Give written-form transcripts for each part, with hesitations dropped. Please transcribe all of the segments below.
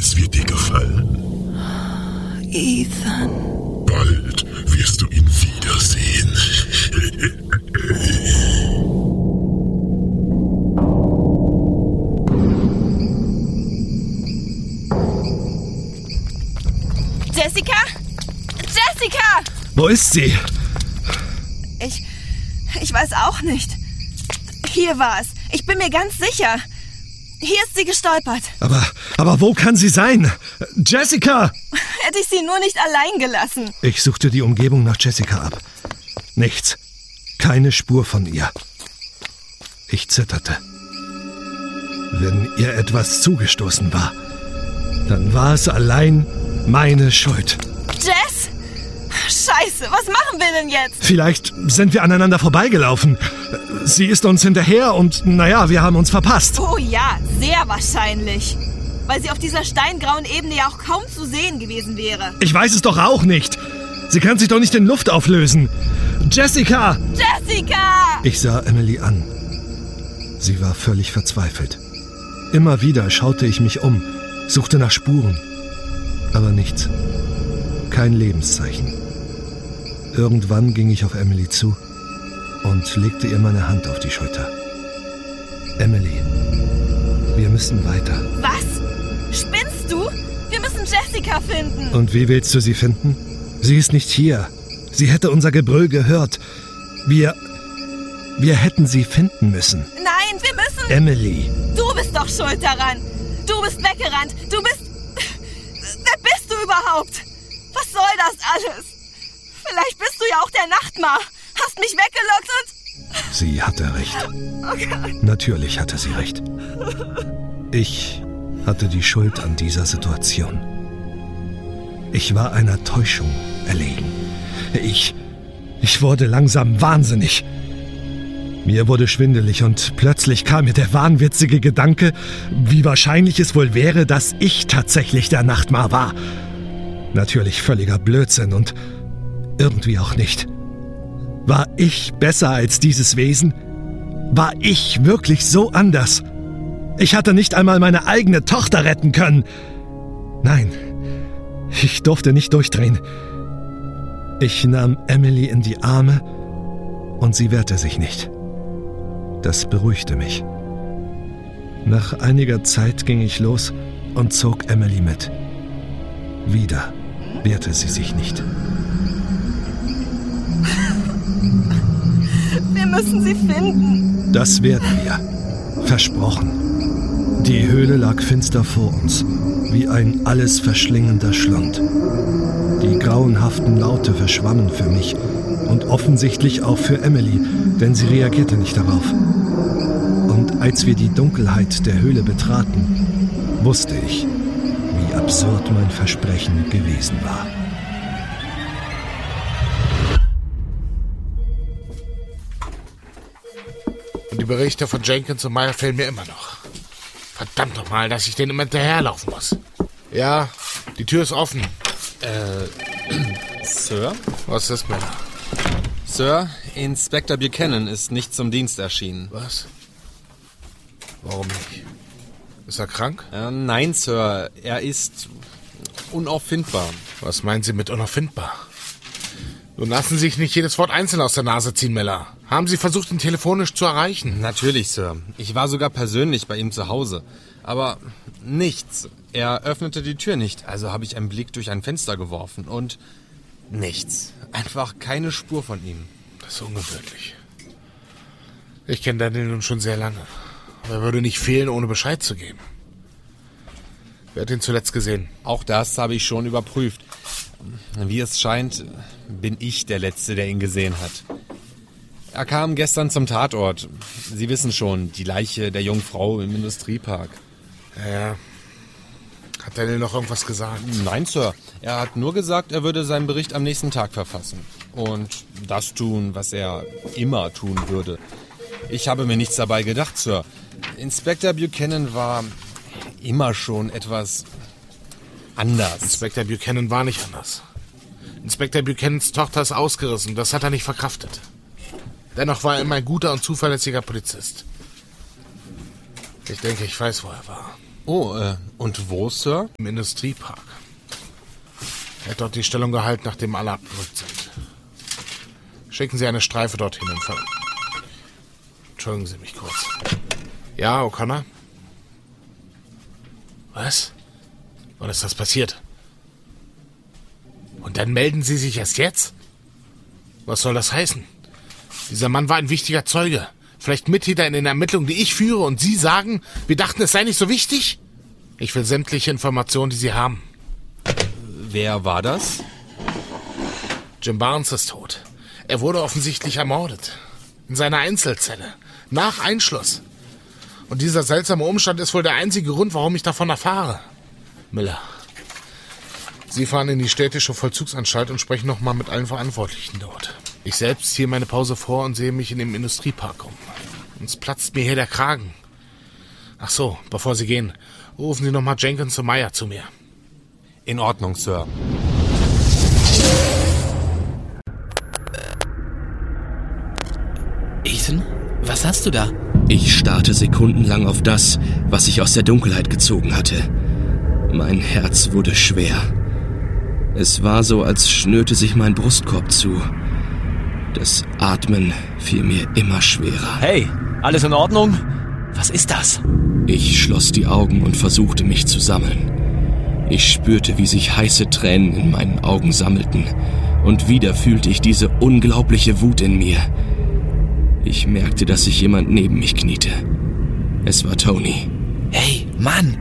es wird dir gefallen. Ethan. Bald wirst du ihn wiedersehen. Jessica? Jessica! Wo ist sie? Ich weiß auch nicht. Hier war es. Ich bin mir ganz sicher. Hier ist sie gestolpert. Aber wo kann sie sein? Jessica! Hätte ich sie nur nicht allein gelassen. Ich suchte die Umgebung nach Jessica ab. Nichts. Keine Spur von ihr. Ich zitterte. Wenn ihr etwas zugestoßen war, dann war es allein meine Schuld. Jess? Scheiße, was machen wir denn jetzt? Vielleicht sind wir aneinander vorbeigelaufen. Sie ist uns hinterher und, wir haben uns verpasst. Oh ja, sehr wahrscheinlich. Weil sie auf dieser steingrauen Ebene ja auch kaum zu sehen gewesen wäre. Ich weiß es doch auch nicht. Sie kann sich doch nicht in Luft auflösen. Jessica! Jessica! Ich sah Emily an. Sie war völlig verzweifelt. Immer wieder schaute ich mich um, suchte nach Spuren. Aber nichts. Kein Lebenszeichen. Irgendwann ging ich auf Emily zu und legte ihr meine Hand auf die Schulter. Emily, wir müssen weiter. Was? Spinnst du? Wir müssen Jessica finden. Und wie willst du sie finden? Sie ist nicht hier. Sie hätte unser Gebrüll gehört. Wir hätten sie finden müssen. Nein, wir müssen... Emily. Du bist doch schuld daran. Du bist weggerannt. Du bist... Wer bist du überhaupt? Was soll das alles? Vielleicht bist du ja auch der Nachtmar. Hast mich weggelockt und... Sie hatte recht. Okay. Natürlich hatte sie recht. Ich hatte die Schuld an dieser Situation. Ich war einer Täuschung erlegen. Ich wurde langsam wahnsinnig. Mir wurde schwindelig und plötzlich kam mir der wahnwitzige Gedanke, wie wahrscheinlich es wohl wäre, dass ich tatsächlich der Nachtmar war. Natürlich völliger Blödsinn und irgendwie auch nicht. War ich besser als dieses Wesen? War ich wirklich so anders? Ich hatte nicht einmal meine eigene Tochter retten können. Nein, ich durfte nicht durchdrehen. Ich nahm Emily in die Arme und sie wehrte sich nicht. Das beruhigte mich. Nach einiger Zeit ging ich los und zog Emily mit. Wieder wehrte sie sich nicht. Wir müssen sie finden. Das werden wir. Versprochen. Die Höhle lag finster vor uns, wie ein alles verschlingender Schlund. Die grauenhaften Laute verschwammen für mich und offensichtlich auch für Emily, denn sie reagierte nicht darauf. Und als wir die Dunkelheit der Höhle betraten, wusste ich, wie absurd mein Versprechen gewesen war. Und die Berichte von Jenkins und Meyer fehlen mir immer noch. Verdammt nochmal, dass ich denen immer hinterherlaufen muss. Ja, die Tür ist offen. Sir? Was ist, Männer? Sir, Inspektor Buchanan ist nicht zum Dienst erschienen. Was? Warum nicht? Ist er krank? Nein, Sir, er ist unauffindbar. Was meinen Sie mit unauffindbar? Nun lassen Sie sich nicht jedes Wort einzeln aus der Nase ziehen, Miller. Haben Sie versucht, ihn telefonisch zu erreichen? Natürlich, Sir. Ich war sogar persönlich bei ihm zu Hause. Aber nichts. Er öffnete die Tür nicht, also habe ich einen Blick durch ein Fenster geworfen und nichts. Einfach keine Spur von ihm. Das ist ungewöhnlich. Ich kenne Daniel nun schon sehr lange. Aber er würde nicht fehlen, ohne Bescheid zu geben. Wer hat ihn zuletzt gesehen? Auch das habe ich schon überprüft. Wie es scheint, bin ich der Letzte, der ihn gesehen hat. Er kam gestern zum Tatort. Sie wissen schon, die Leiche der jungen Frau im Industriepark. Ja. Hat Daniel noch irgendwas gesagt? Nein, Sir. Er hat nur gesagt, er würde seinen Bericht am nächsten Tag verfassen. Und das tun, was er immer tun würde. Ich habe mir nichts dabei gedacht, Sir. Inspektor Buchanan war immer schon etwas anders. Inspektor Buchanan war nicht anders. Inspektor Buchanans Tochter ist ausgerissen. Das hat er nicht verkraftet. Dennoch war er immer ein guter und zuverlässiger Polizist. Ich denke, ich weiß, wo er war. Oh, und wo, Sir? Im Industriepark. Er hat dort die Stellung gehalten, nachdem alle abgerückt sind. Schicken Sie eine Streife dorthin und Entschuldigen Sie mich kurz. Ja, O'Connor? Was? Wann ist das passiert? Und dann melden Sie sich erst jetzt? Was soll das heißen? Dieser Mann war ein wichtiger Zeuge. Vielleicht Mittäter in den Ermittlungen, die ich führe, und Sie sagen, wir dachten, es sei nicht so wichtig? Ich will sämtliche Informationen, die Sie haben. Wer war das? Jim Barnes ist tot. Er wurde offensichtlich ermordet. In seiner Einzelzelle. Nach Einschluss. Und dieser seltsame Umstand ist wohl der einzige Grund, warum ich davon erfahre. Miller, Sie fahren in die städtische Vollzugsanstalt und sprechen nochmal mit allen Verantwortlichen dort. Ich selbst ziehe meine Pause vor und sehe mich in dem Industriepark um. Uns platzt mir hier der Kragen. Ach so, bevor Sie gehen, rufen Sie nochmal Jenkins und Meyer zu mir. In Ordnung, Sir. Ethan, was hast du da? Ich starrte sekundenlang auf das, was ich aus der Dunkelheit gezogen hatte. Mein Herz wurde schwer. Es war so, als schnürte sich mein Brustkorb zu. Das Atmen fiel mir immer schwerer. Hey, alles in Ordnung? Was ist das? Ich schloss die Augen und versuchte mich zu sammeln. Ich spürte, wie sich heiße Tränen in meinen Augen sammelten. Und wieder fühlte ich diese unglaubliche Wut in mir. Ich merkte, dass sich jemand neben mich kniete. Es war Tony. Hey, Mann!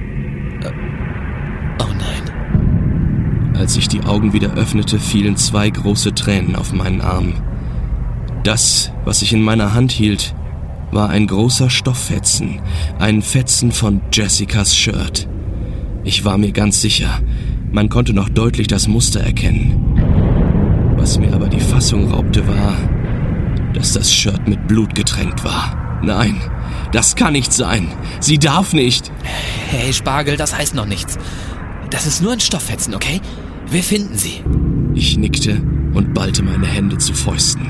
Oh nein. Als ich die Augen wieder öffnete, fielen 2 große Tränen auf meinen Arm. Das, was ich in meiner Hand hielt, war ein großer Stofffetzen, ein Fetzen von Jessicas Shirt. Ich war mir ganz sicher, man konnte noch deutlich das Muster erkennen. Was mir aber die Fassung raubte, war, dass das Shirt mit Blut getränkt war. Nein, das kann nicht sein. Sie darf nicht. Hey, Spargel, das heißt noch nichts. Das ist nur ein Stofffetzen, okay? Wir finden sie. Ich nickte und ballte meine Hände zu Fäusten.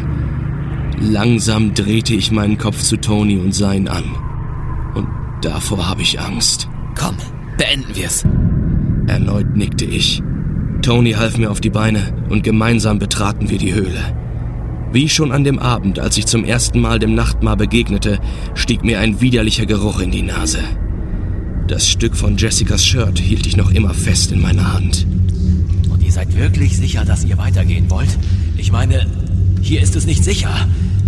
Langsam drehte ich meinen Kopf zu Tony und sah ihn an. Und davor habe ich Angst. Komm, beenden wir's. Erneut nickte ich. Tony half mir auf die Beine und gemeinsam betraten wir die Höhle. Wie schon an dem Abend, als ich zum ersten Mal dem Nachtmar begegnete, stieg mir ein widerlicher Geruch in die Nase. Das Stück von Jessicas Shirt hielt ich noch immer fest in meiner Hand. Und ihr seid wirklich sicher, dass ihr weitergehen wollt? Ich meine, hier ist es nicht sicher.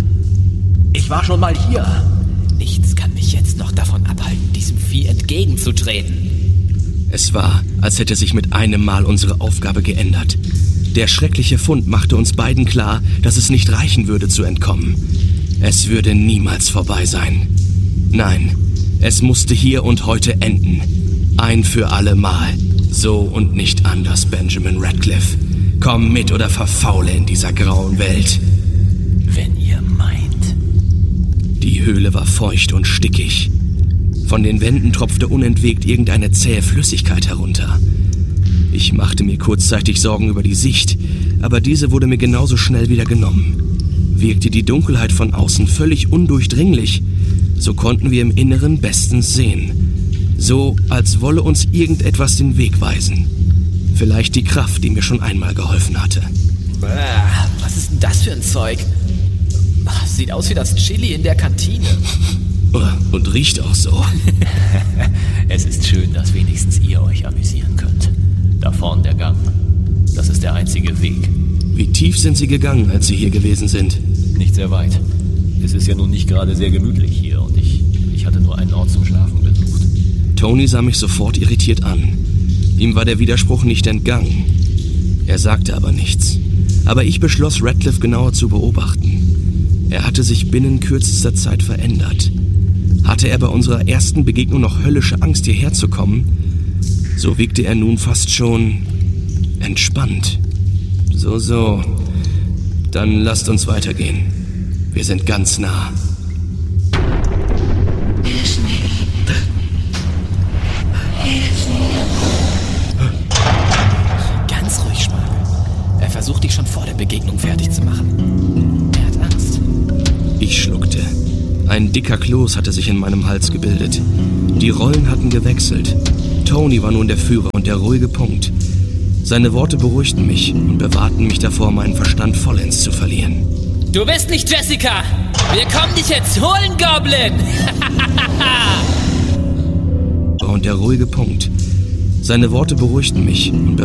Ich war schon mal hier. Nichts kann mich jetzt noch davon abhalten, diesem Vieh entgegenzutreten. Es war, als hätte sich mit einem Mal unsere Aufgabe geändert. Der schreckliche Fund machte uns beiden klar, dass es nicht reichen würde zu entkommen. Es würde niemals vorbei sein. Nein, es musste hier und heute enden. Ein für alle Mal. So und nicht anders, Benjamin Radcliffe. Komm mit oder verfaule in dieser grauen Welt. Wenn ihr meint. Die Höhle war feucht und stickig. Von den Wänden tropfte unentwegt irgendeine zähe Flüssigkeit herunter. Ich machte mir kurzzeitig Sorgen über die Sicht, aber diese wurde mir genauso schnell wieder genommen. Wirkte die Dunkelheit von außen völlig undurchdringlich, so konnten wir im Inneren bestens sehen. So, als wolle uns irgendetwas den Weg weisen. Vielleicht die Kraft, die mir schon einmal geholfen hatte. Was ist denn das für ein Zeug? Sieht aus wie das Chili in der Kantine. Und riecht auch so. Es ist schön, dass wenigstens ihr euch amüsieren könnt. Da vorn der Gang. Das ist der einzige Weg. Wie tief sind Sie gegangen, als Sie hier gewesen sind? Nicht sehr weit. Es ist ja nun nicht gerade sehr gemütlich hier und ich hatte nur einen Ort zum Schlafen besucht. Tony sah mich sofort irritiert an. Ihm war der Widerspruch nicht entgangen. Er sagte aber nichts. Aber ich beschloss, Radcliffe genauer zu beobachten. Er hatte sich binnen kürzester Zeit verändert. Hatte er bei unserer ersten Begegnung noch höllische Angst, hierher zu kommen, so wirkte er nun fast schon entspannt. So. Dann lasst uns weitergehen. Wir sind ganz nah. Ganz ruhig, Spargel. Er versucht, dich schon vor der Begegnung fertig zu machen. Er hat Angst. Ich schluckte. Ein dicker Kloß hatte sich in meinem Hals gebildet. Die Rollen hatten gewechselt. Tony war nun der Führer und der ruhige Punkt. Seine Worte beruhigten mich und bewahrten mich davor, meinen Verstand vollends zu verlieren. Du bist nicht Jessica! Wir kommen dich jetzt holen, Goblin! Und der ruhige Punkt. Seine Worte beruhigten mich und